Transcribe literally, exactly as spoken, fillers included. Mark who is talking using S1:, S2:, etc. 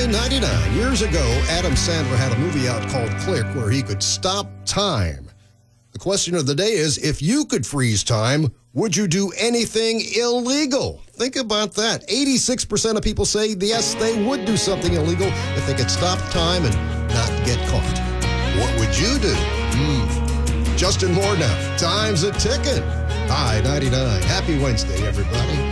S1: nineteen ninety-nine, years ago, Adam Sandler had a movie out called Click where he could stop time. The question of the day is, if you could freeze time, would you do anything illegal? Think about that. eighty-six percent of people say, yes, they would do something illegal if they could stop time and not get caught. What would you do? Hmm. Justin Moore now. Time's a ticking. Hi, ninety-nine. Happy Wednesday, everybody.